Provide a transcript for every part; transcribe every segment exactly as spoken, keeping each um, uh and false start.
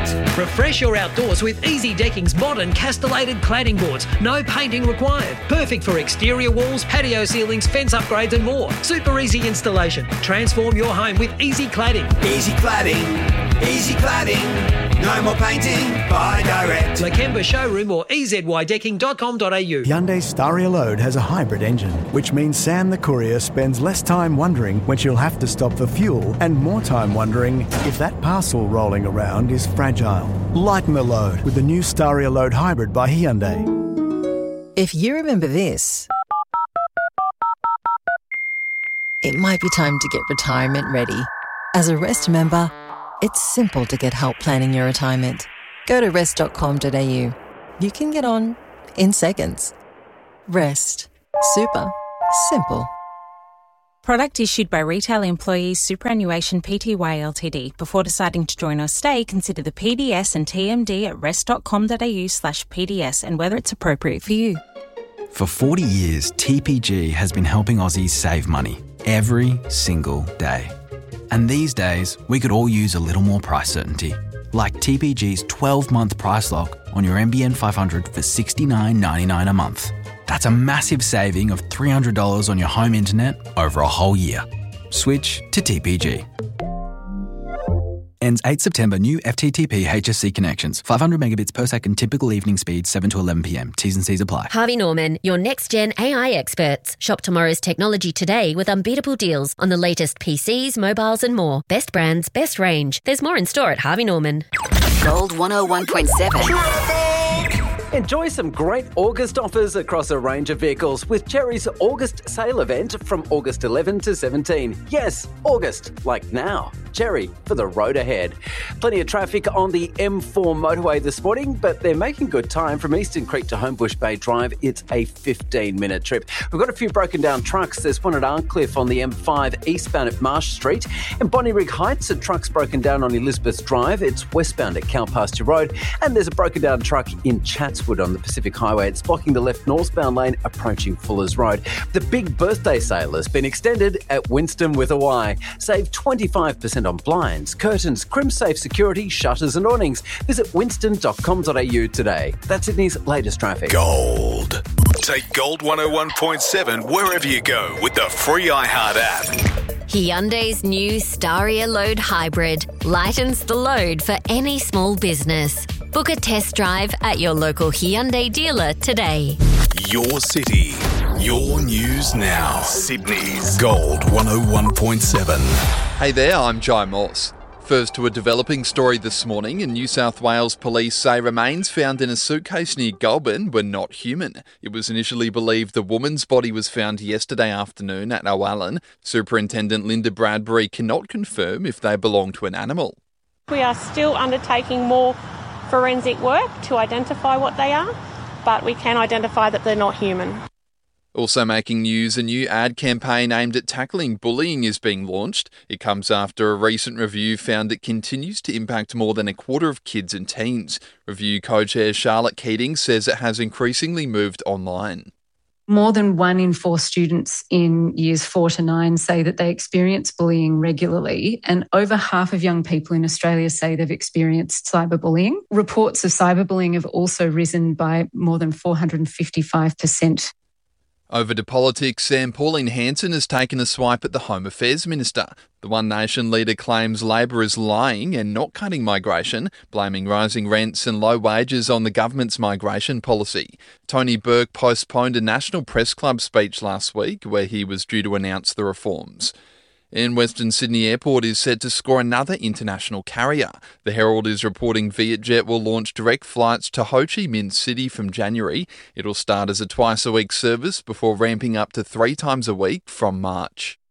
Refresh your outdoors with Easy Decking's modern castellated cladding boards. No painting required. Perfect for exterior walls, patio ceilings, fence upgrades and more. Super easy installation. Transform your home with Easy Cladding. Easy Cladding. Easy Cladding. No more painting. Buy direct. Lakemba Showroom or e z y decking dot com dot a u. Hyundai Staria Load has a hybrid engine, which means Sam the courier spends less time wondering when she'll have to stop for fuel and more time wondering if that parcel rolling around is fragile. Lighten the load with the new Staria Load Hybrid by Hyundai. If you remember this, it might be time to get retirement ready. As a Rest member, it's simple to get help planning your retirement. Go to rest dot com dot a u. You can get on in seconds. Rest. Super. Simple. Product issued by Retail Employees Superannuation Pty Ltd. Before deciding to join or stay, consider the P D S and T M D at rest dot com dot a u slash P D S and whether it's appropriate for you. For forty years, T P G has been helping Aussies save money every single day. And these days, we could all use a little more price certainty. Like T P G's twelve-month price lock on your N B N five hundred for sixty-nine ninety-nine a month. That's a massive saving of three hundred dollars on your home internet over a whole year. Switch to T P G. Ends eighth September. New F T T P H S C connections. five hundred megabits per second typical evening speed, seven to eleven p.m. T's and C's apply. Harvey Norman, your next-gen A I experts. Shop tomorrow's technology today with unbeatable deals on the latest P Cs, mobiles and more. Best brands, best range. There's more in store at Harvey Norman. Gold one oh one point seven. Enjoy some great August offers across a range of vehicles with Cherry's August sale event from August eleventh to seventeenth. Yes, August, like now. Cherry for the road ahead. Plenty of traffic on the M four motorway this morning, but they're making good time from Eastern Creek to Homebush Bay Drive. It's a fifteen-minute trip. We've got a few broken down trucks. There's one at Arncliffe on the M five eastbound at Marsh Street. And Bonnyrigg Heights, a truck's broken down on Elizabeth Drive. It's westbound at Cowpasture Road. And there's a broken down truck in Chatswood on the Pacific Highway. It's blocking the left northbound lane approaching Fuller's Road. The big birthday sale has been extended at Winston with a Y. Save twenty-five percent on blinds, curtains, CrimSafe security, shutters and awnings. Visit winston dot com dot a u today. That's Sydney's latest traffic. Gold. Take Gold one oh one point seven wherever you go with the free iHeart app. Hyundai's new Staria Load Hybrid lightens the load for any small business. Book a test drive at your local Hyundai dealer today. Your city, your news now. Sydney's Gold one oh one point seven. Hey there, I'm Jai Moss. First to a developing story this morning, and New South Wales police say remains found in a suitcase near Goulburn were not human. It was initially believed the woman's body was found yesterday afternoon at Owallan. Superintendent Linda Bradbury cannot confirm if they belong to an animal. We are still undertaking more forensic work to identify what they are, but we can identify that they're not human. Also making news, a new ad campaign aimed at tackling bullying is being launched. It comes after a recent review found it continues to impact more than a quarter of kids and teens. Review co-chair Charlotte Keating says it has increasingly moved online. More than one in four students in years four to nine say that they experience bullying regularly, and over half of young people in Australia say they've experienced cyberbullying. Reports of cyberbullying have also risen by more than four hundred fifty-five percent. Over to politics, Sam Pauline Hanson has taken a swipe at the Home Affairs Minister. The One Nation leader claims Labor is lying and not cutting migration, blaming rising rents and low wages on the government's migration policy. Tony Burke postponed a National Press Club speech last week where he was due to announce the reforms. In Western Sydney Airport is set to score another international carrier. The Herald is reporting Vietjet will launch direct flights to Ho Chi Minh City from January. It'll start as a twice-a-week service before ramping up to three times a week from March.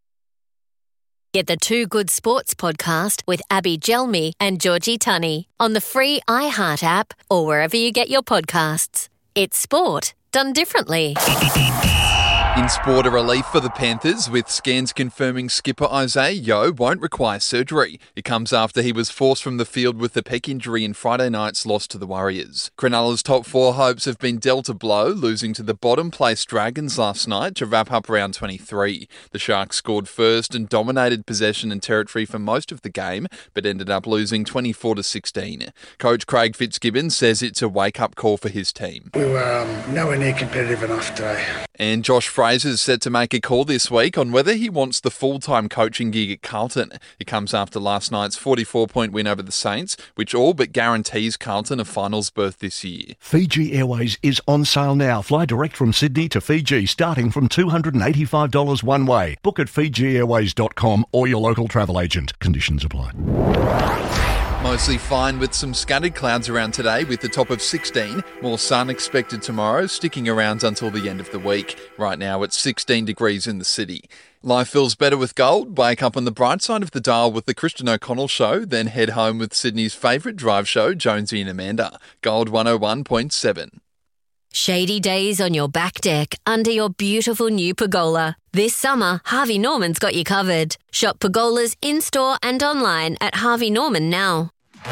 Get the Two Good Sports podcast with Abby Gelmi and Georgie Tunney on the free iHeart app or wherever you get your podcasts. It's sport done differently. In sport, a relief for the Panthers, with scans confirming skipper Isaiah Yeo won't require surgery. It comes after he was forced from the field with a pec injury in Friday night's loss to the Warriors. Cronulla's top four hopes have been dealt a blow, losing to the bottom-placed Dragons last night to wrap up round twenty-three. The Sharks scored first and dominated possession and territory for most of the game, but ended up losing twenty-four to sixteen. Coach Craig Fitzgibbon says it's a wake-up call for his team. We were um, nowhere near competitive enough today. And Josh Fraser's set to make a call this week on whether he wants the full-time coaching gig at Carlton. It comes after last night's forty-four point win over the Saints, which all but guarantees Carlton a finals berth this year. Fiji Airways is on sale now. Fly direct from Sydney to Fiji, starting from two hundred eighty-five dollars one way. Book at fiji airways dot com or your local travel agent. Conditions apply. Mostly fine with some scattered clouds around today with the top of sixteen. More sun expected tomorrow, sticking around until the end of the week. Right now it's sixteen degrees in the city. Life feels better with gold. Wake up on the bright side of the dial with the Christian O'Connell Show, then head home with Sydney's favourite drive show, Jonesy and Amanda. Gold one oh one point seven. Shady days on your back deck under your beautiful new pergola. This summer, Harvey Norman's got you covered. Shop pergolas in-store and online at Harvey Norman now.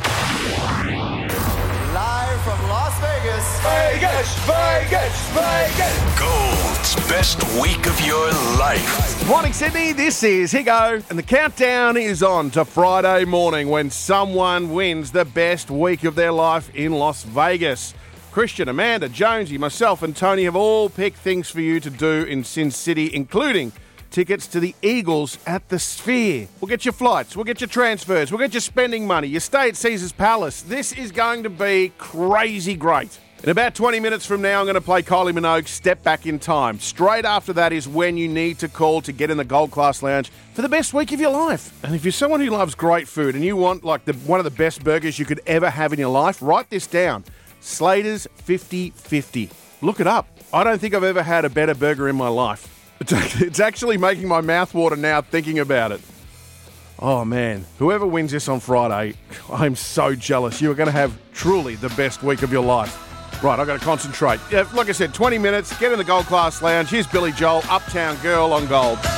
Live from Las Vegas. Vegas, Vegas, Vegas. Gold's best week of your life. Morning, Sydney. This is Higo, and the countdown is on to Friday morning when someone wins the best week of their life in Las Vegas. Christian, Amanda, Jonesy, myself and Tony have all picked things for you to do in Sin City, including tickets to the Eagles at the Sphere. We'll get your flights, we'll get your transfers, we'll get your spending money, your stay at Caesars Palace. This is going to be crazy great. In about twenty minutes from now, I'm going to play Kylie Minogue's Step Back in Time. Straight after that is when you need to call to get in the Gold Class Lounge for the best week of your life. And if you're someone who loves great food and you want like the one of the best burgers you could ever have in your life, write this down. Slater's fifty fifty. Look it up. I don't think I've ever had a better burger in my life. It's actually making my mouth water now thinking about it. Oh, man. Whoever wins this on Friday, I'm so jealous. You are going to have truly the best week of your life. Right, I've got to concentrate. Yeah, like I said, twenty minutes, get in the Gold Class Lounge. Here's Billy Joel, Uptown Girl on Gold.